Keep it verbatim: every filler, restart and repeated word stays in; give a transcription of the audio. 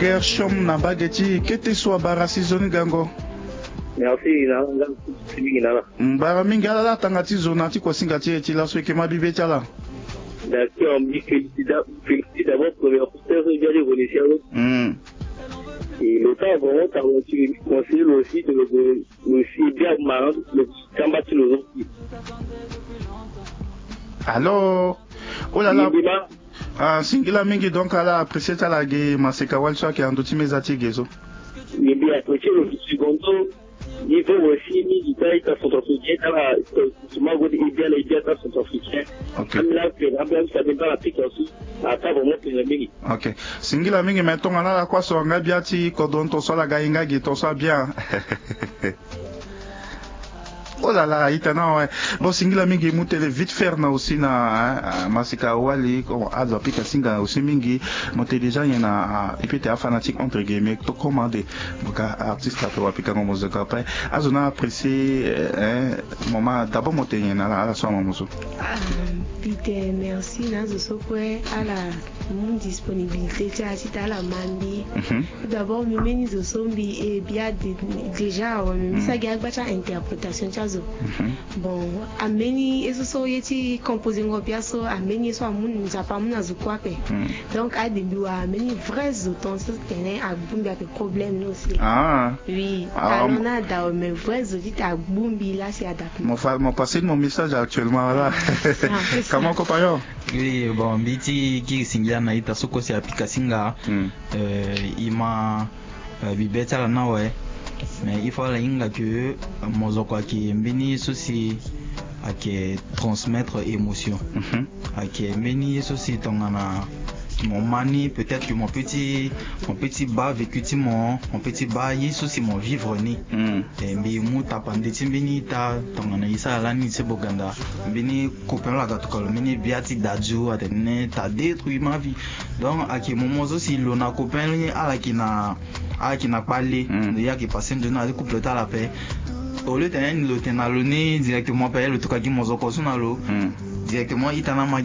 Gershom na bageti kete so bara season gango. Merci na na. Mbara mingi ala tangati zona ti ko singati ti la so ke mabibe chala. D'accord, on me félicite d'abord pour le professeur de l'évolution. Mm. Et le temps vraiment t'as aussi conseillé aussi de le aussi bien marrant le combattre le autres. Alors, oh là là. Ah, singila mingi donc ala apprécier ta la ge maseka walso ke andoti mezati gezo. Mais bien apprécier le second il faut aussi mis du temps à son africain à la souvent vous dites bien les à son africain. OK. Là que rappelle ça dépend la pique aussi à ta vraiment que le mingi. OK. Singila mingi mettons ala la kwa so nga biati ko don to so la ga inga gi to so bien. Oh là là, itana ouais. Bon singila mingi mutele vite faire na aussi na masika wali comme azo pika singa aussi mingi monte déjà yana et puis t'es fanatique entre guillemets to commander boka artiste la to pika comme musique après azo na apprécier hein moment d'abord monte yana la la so mamuzo. Ah Peter merci na zo so kwe ala mon disponibilité tu as cité la mandi. D'abord me meni zo sombi et bien déjà on ça gagne pas interprétation bon ameni eso so yeti composing obiaso ameni so amun nzapa mun azukwape donc a début wa ameni vrais auteurs ça tenait à bumbi avec problème nous aussi Ah oui alors on a da mais vrais auditeurs à bumbi là c'est adapté mon fa mon passé mon message actuellement là comment compagnon oui bon biti ki singla na ita soko si apika singa euh ima bibeta la na ouais. Mais il faut la que mozoko qui mbini souci à qui transmettre émotion à qui mbini souci tongana mon mani peut-être que mon petit mon petit bas vécu mon mon petit bas yi souci mon vivre ni et mbi muta pandeti mbini ta tongana isa la ni se boganda mbini copain la gatokolo mbini biati daju atene ta détruit ma vie donc à qui moment aussi lona copain ni ala qui na ala qui n'a pas les il y a qui passe de na couple ta la paix au lieu de le tenaloni directement payer le truc qui mozoko sunalo directement itana